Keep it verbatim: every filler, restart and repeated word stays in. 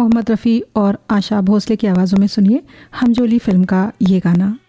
मोहम्मद रफ़ी और आशा भोसले की आवाज़ों में सुनिए हमजोली फिल्म का ये गाना।